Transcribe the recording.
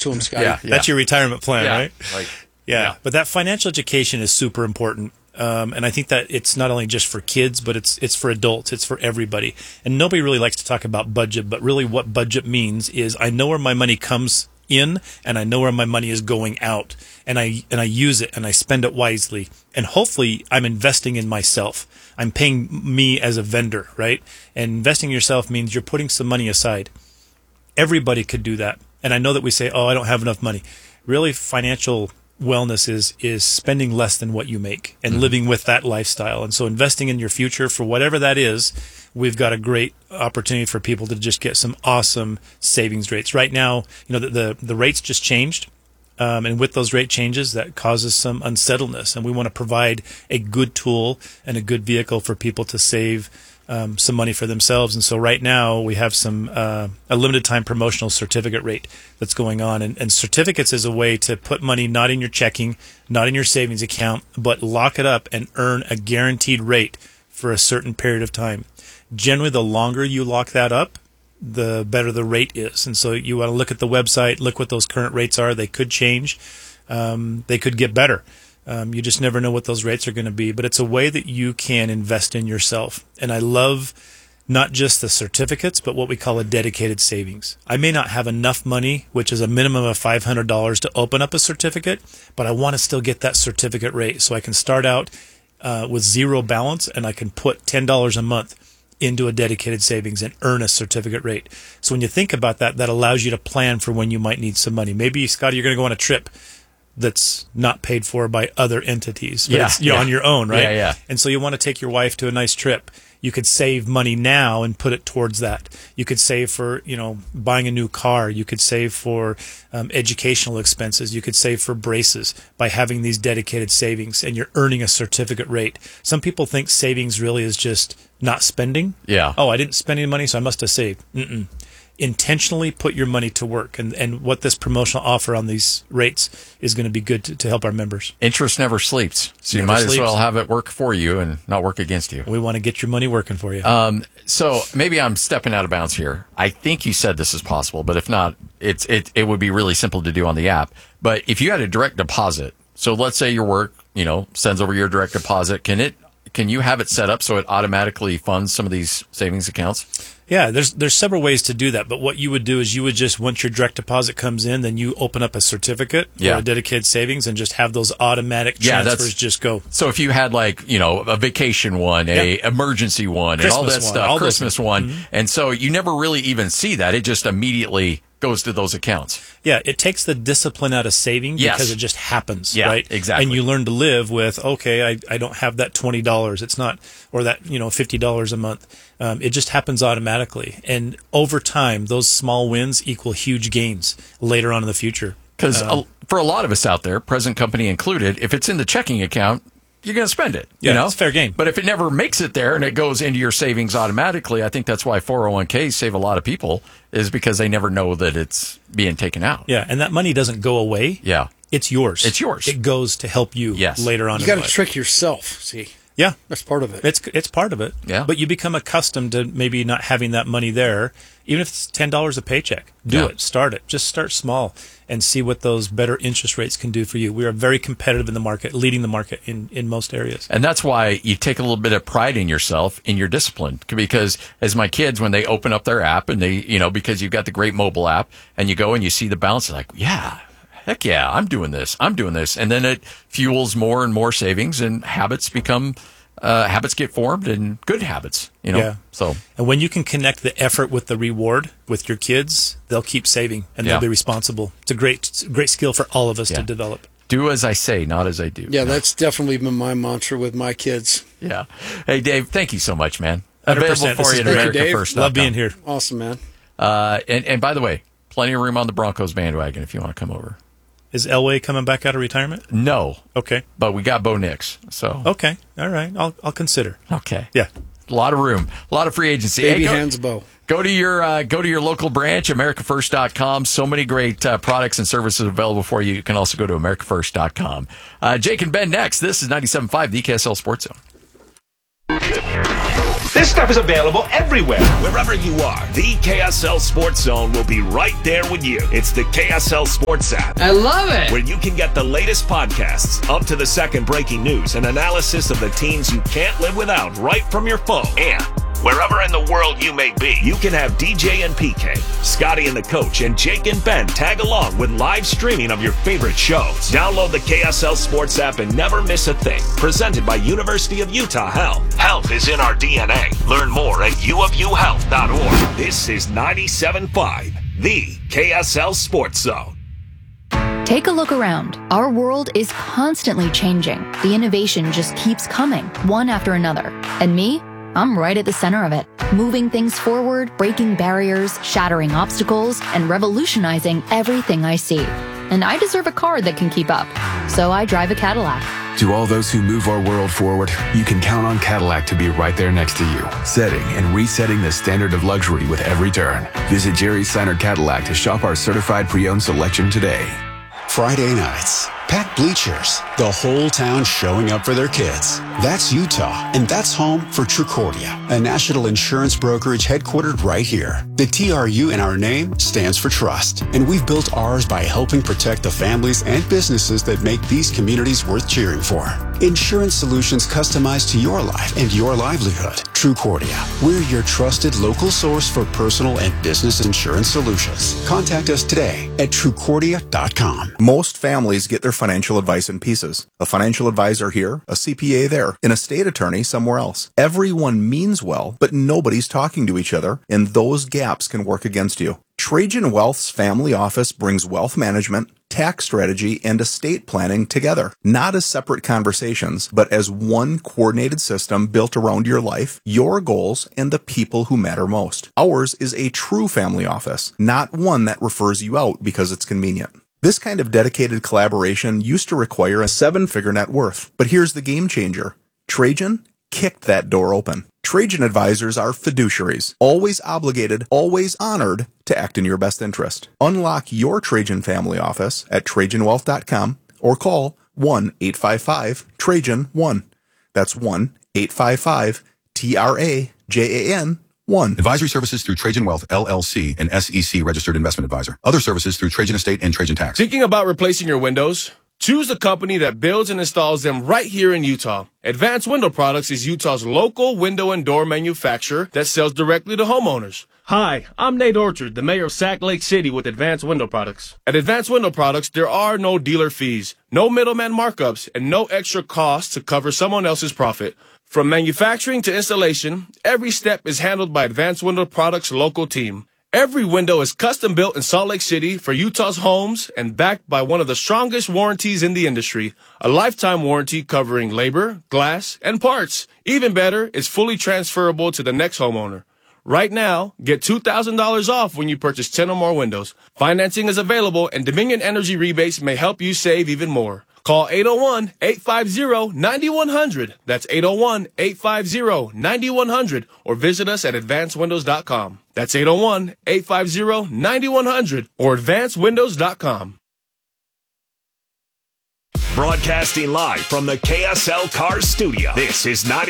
to them, Scotty. Yeah, that's your retirement plan, right? Yeah. But that financial education is super important. And I think that it's not only just for kids, but it's for adults. It's for everybody. And nobody really likes to talk about budget, but really what budget means is I know where my money comes in and I know where my money is going out. And I use it and I spend it wisely. And hopefully I'm investing in myself. I'm paying me as a vendor, right? And investing in yourself means you're putting some money aside. Everybody could do that. And I know that we say, I don't have enough money. Really, financial wellness is spending less than what you make and living with that lifestyle. And so investing in your future for whatever that is, we've got a great opportunity for people to just get some awesome savings rates. Right now, the rates just changed. And with those rate changes, that causes some unsettledness. And we want to provide a good tool and a good vehicle for people to save some money for themselves. And so right now we have a limited time promotional certificate rate that's going on. And certificates is a way to put money not in your checking, not in your savings account, but lock it up and earn a guaranteed rate for a certain period of time. Generally, the longer you lock that up, the better the rate is. And so you want to look at the website, look what those current rates are. They could change. They could get better. You just never know what those rates are going to be, but it's a way that you can invest in yourself. And I love not just the certificates, but what we call a dedicated savings. I may not have enough money, which is a minimum of $500 to open up a certificate, but I want to still get that certificate rate. So I can start out with zero balance and I can put $10 a month into a dedicated savings and earn a certificate rate. So when you think about that, that allows you to plan for when you might need some money. Maybe, Scotty, you're going to go on a trip that's not paid for by other entities, but it's on your own, right? Yeah. And so you want to take your wife to a nice trip. You could save money now and put it towards that. You could save for, buying a new car. You could save for educational expenses. You could save for braces by having these dedicated savings, and you're earning a certificate rate. Some people think savings really is just not spending. Yeah. Oh, I didn't spend any money, so I must have saved. Intentionally put your money to work. And what this promotional offer on these rates is going to be good to help our members. Interest never sleeps. So you might as well have it work for you and not work against you. We want to get your money working for you. So maybe I'm stepping out of bounds here. I think you said this is possible, but if not, it would be really simple to do on the app. But if you had a direct deposit, so let's say your work, sends over your direct deposit, can you have it set up so it automatically funds some of these savings accounts? Yeah, there's several ways to do that. But what you would do is you would just, once your direct deposit comes in, then you open up a certificate or a dedicated savings and just have those automatic transfers just go. So if you had a vacation one, a emergency one, Christmas and all that stuff, Christmas one. And so you never really even see that. It just immediately goes to those accounts. Yeah, it takes the discipline out of saving because it just happens, right? Exactly. And you learn to live with, okay, I don't have that $20. It's not, or that, $50 a month. It just happens automatically. And over time, those small wins equal huge gains later on in the future. Because for a lot of us out there, present company included, if it's in the checking account, you're going to spend it. It's fair game. But if it never makes it there and it goes into your savings automatically, I think that's why 401ks save a lot of people, is because they never know that it's being taken out. Yeah, and that money doesn't go away. Yeah. It's yours. It's yours. It goes to help you later on in life. You got to trick yourself, see. Yeah. That's part of it. It's part of it. Yeah. But you become accustomed to maybe not having that money there. Even if it's $10 a paycheck, do it. Start it. Just start small and see what those better interest rates can do for you. We are very competitive in the market, leading the market in most areas. And that's why you take a little bit of pride in yourself, in your discipline. Because as my kids, when they open up their app and they, because you've got the great mobile app and you go and you see the balance, like, heck yeah, I'm doing this. And then it fuels more and more savings, and habits get formed, and good habits, So, and when you can connect the effort with the reward with your kids, they'll keep saving and they'll be responsible. It's a great skill for all of us to develop. Do as I say, not as I do. Yeah, that's definitely been my mantra with my kids. Yeah. Hey, Dave, thank you so much, man. 100%. Available for you at AmericaFirst.com. Love being here. Awesome, man. And by the way, plenty of room on the Broncos bandwagon if you want to come over. Is Elway coming back out of retirement? No. Okay. But we got Bo Nix, so. Okay. All right. I'll consider. Okay. Yeah. A lot of room. A lot of free agency. Baby hands Bo. Go to your local branch, AmericaFirst.com. So many great products and services available for you. You can also go to AmericaFirst.com. Jake and Ben next. This is 97.5, the KSL Sports Zone. This stuff is available everywhere. Wherever you are, the KSL Sports Zone will be right there with you. It's the KSL Sports app. I love it. Where you can get the latest podcasts, up to the second breaking news, and analysis of the teams you can't live without right from your phone. And wherever in the world you may be, you can have DJ and PK, Scotty and the Coach, and Jake and Ben tag along with live streaming of your favorite shows. Download the KSL Sports app and never miss a thing. Presented by University of Utah Health. Health is in our DNA. Learn more at uofuhealth.org. This is 97.5, the KSL Sports Zone. Take a look around. Our world is constantly changing. The innovation just keeps coming, one after another. And me? I'm right at the center of it, moving things forward, breaking barriers, shattering obstacles, and revolutionizing everything I see. And I deserve a car that can keep up. So I drive a Cadillac. To all those who move our world forward, you can count on Cadillac to be right there next to you, setting and resetting the standard of luxury with every turn. Visit Jerry Seiner Cadillac to shop our certified pre-owned selection today. Friday nights, packed bleachers, the whole town showing up for their kids. That's Utah, and that's home for Trucordia, a national insurance brokerage headquartered right here. The TRU in our name stands for trust, and we've built ours by helping protect the families and businesses that make these communities worth cheering for. Insurance solutions customized to your life and your livelihood. Trucordia, we're your trusted local source for personal and business insurance solutions. Contact us today at Trucordia.com. Most families get their financial advice in pieces. A financial advisor here, a CPA there, an estate attorney somewhere else. Everyone means well, but nobody's talking to each other, and those gaps can work against you. Trajan Wealth's family office brings wealth management, tax strategy, and estate planning together, not as separate conversations, but as one coordinated system built around your life, your goals, and the people who matter most. Ours is a true family office, not one that refers you out because it's convenient. This kind of dedicated collaboration used to require a 7-figure net worth, but here's the game changer. Trajan kicked that door open. Trajan advisors are fiduciaries, always obligated, always honored to act in your best interest. Unlock your Trajan family office at TrajanWealth.com or call 1-855-TRAJAN-1. That's 1-855-TRAJAN-1. Advisory services through Trajan Wealth, LLC, an SEC registered investment advisor. Other services through Trajan Estate and Trajan Tax. Thinking about replacing your windows? Choose a company that builds and installs them right here in Utah. Advanced Window Products is Utah's local window and door manufacturer that sells directly to homeowners. Hi, I'm Nate Orchard, the mayor of Sac Lake City with Advanced Window Products. At Advanced Window Products, there are no dealer fees, no middleman markups, and no extra costs to cover someone else's profit. From manufacturing to installation, every step is handled by Advanced Window Products' local team. Every window is custom built in Salt Lake City for Utah's homes and backed by one of the strongest warranties in the industry, a lifetime warranty covering labor, glass, and parts. Even better, it's fully transferable to the next homeowner. Right now, get $2,000 off when you purchase 10 or more windows. Financing is available, and Dominion Energy rebates may help you save even more. Call 801-850-9100. That's 801-850-9100. Or visit us at advancedwindows.com. That's 801-850-9100 or advancedwindows.com. Broadcasting live from the KSL Cars Studio. This is 90.